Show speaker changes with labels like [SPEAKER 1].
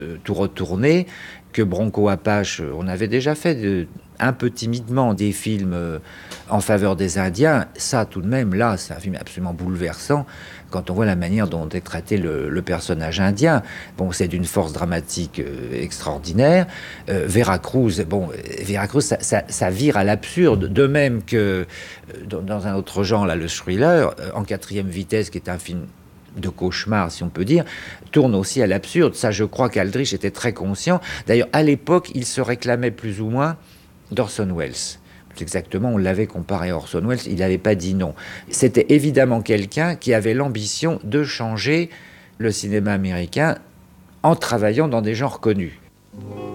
[SPEAKER 1] tout retourner, que Bronco Apache, on avait déjà fait un peu timidement des films en faveur des Indiens. Ça, tout de même, là, c'est un film absolument bouleversant quand on voit la manière dont est traité le personnage indien. Bon, c'est d'une force dramatique extraordinaire. Veracruz, ça vire à l'absurde, de même que dans un autre genre, là, le thriller, En quatrième vitesse, qui est un film de cauchemar, si on peut dire, tourne aussi à l'absurde. Ça, je crois qu'Aldrich était très conscient. D'ailleurs, à l'époque, il se réclamait plus ou moins d'Orson Welles. Plus exactement, on l'avait comparé à Orson Welles, il n'avait pas dit non. C'était évidemment quelqu'un qui avait l'ambition de changer le cinéma américain en travaillant dans des genres connus.